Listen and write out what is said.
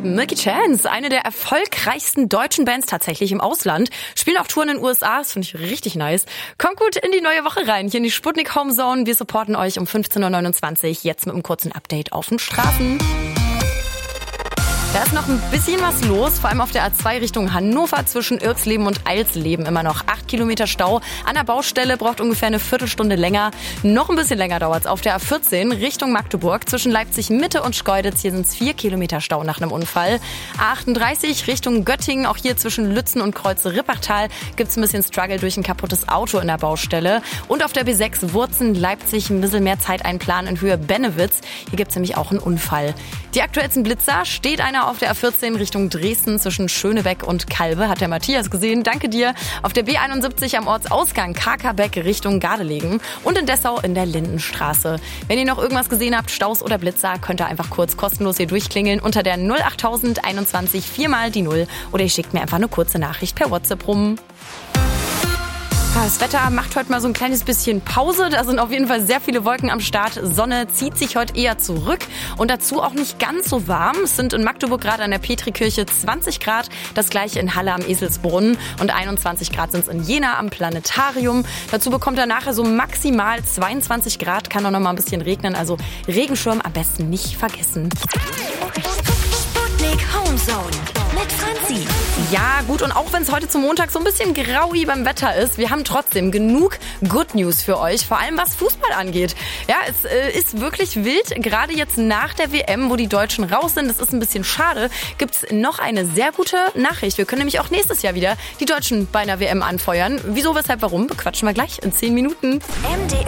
Milky Chance, eine der erfolgreichsten deutschen Bands tatsächlich im Ausland. Spielen auch Touren in den USA, das finde ich richtig nice. Kommt gut in die neue Woche rein, hier in die Sputnik Home Zone. Wir supporten euch um 15.29 Uhr, jetzt mit einem kurzen Update auf den Straßen. Da ist noch ein bisschen was los, vor allem auf der A2 Richtung Hannover zwischen Irxleben und Eilsleben immer noch 8 Kilometer Stau. An der Baustelle braucht ungefähr eine Viertelstunde länger. Noch ein bisschen länger dauert es auf der A14 Richtung Magdeburg zwischen Leipzig Mitte und Schkeuditz. Hier sind es 4 Kilometer Stau nach einem Unfall. A38 Richtung Göttingen, auch hier zwischen Lützen und Kreuze-Rippachtal gibt es ein bisschen Struggle durch ein kaputtes Auto in der Baustelle. Und auf der B6 Wurzen Leipzig ein bisschen mehr Zeit einplanen in Höhe Bennewitz. Hier gibt es nämlich auch einen Unfall. Die aktuellsten Blitzer steht einer auf der A14 Richtung Dresden zwischen Schönebeck und Kalbe. Hat der Matthias gesehen. Danke dir. Auf der B71 am Ortsausgang Karkabeck Richtung Gardelegen. Und in Dessau in der Lindenstraße. Wenn ihr noch irgendwas gesehen habt, Staus oder Blitzer, könnt ihr einfach kurz kostenlos hier durchklingeln unter der 08000 21 4 mal die 0. Oder ihr schickt mir einfach eine kurze Nachricht per WhatsApp rum. Das Wetter macht heute mal so ein kleines bisschen Pause. Da sind auf jeden Fall sehr viele Wolken am Start. Sonne zieht sich heute eher zurück und dazu auch nicht ganz so warm. Es sind in Magdeburg gerade an der Petrikirche 20 Grad, das gleiche in Halle am Eselsbrunn und 21 Grad sind es in Jena am Planetarium. Dazu bekommt er nachher so maximal 22 Grad, kann auch noch mal ein bisschen regnen, also Regenschirm am besten nicht vergessen. Sputnik Home Zone mit Franzi. Ja, gut, und auch wenn es heute zum Montag so ein bisschen graui beim Wetter ist, wir haben trotzdem genug Good News für euch, vor allem was Fußball angeht. Ja, es ist wirklich wild, gerade jetzt nach der WM, wo die Deutschen raus sind, das ist ein bisschen schade, gibt's noch eine sehr gute Nachricht. Wir können nämlich auch nächstes Jahr wieder die Deutschen bei einer WM anfeuern. Wieso, weshalb, warum, bequatschen wir gleich in 10 Minuten. MDR